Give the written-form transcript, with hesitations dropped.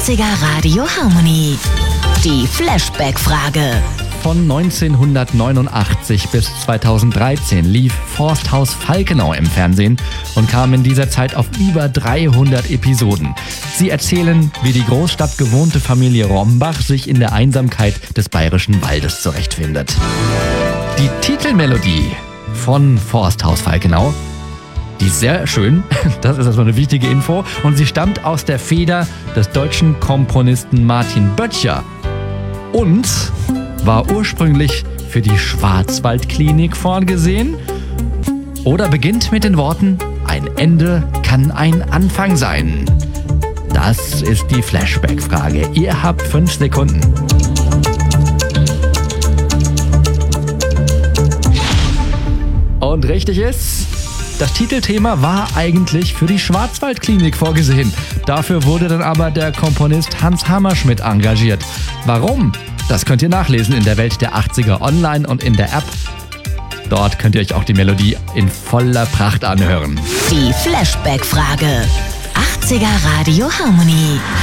80er Radio Harmony. Die Flashback-Frage. Von 1989 bis 2013 lief Forsthaus Falkenau im Fernsehen und kam in dieser Zeit auf über 300 Episoden. Sie erzählen, wie die großstadtgewohnte Familie Rombach sich in der Einsamkeit des bayerischen Waldes zurechtfindet. Die Titelmelodie von Forsthaus Falkenau, die ist sehr schön, das ist erstmal eine wichtige Info, und sie stammt aus der Feder des deutschen Komponisten Martin Böttcher und war ursprünglich für die Schwarzwaldklinik vorgesehen oder beginnt mit den Worten: Ein Ende kann ein Anfang sein. Das ist die Flashback-Frage. Ihr habt 5 Sekunden. Und richtig ist, das Titelthema war eigentlich für die Schwarzwaldklinik vorgesehen. Dafür wurde dann aber der Komponist Hans Hammerschmidt engagiert. Warum? Das könnt ihr nachlesen in der Welt der 80er online und in der App. Dort könnt ihr euch auch die Melodie in voller Pracht anhören. Die Flashback-Frage. 80er Radio Harmony.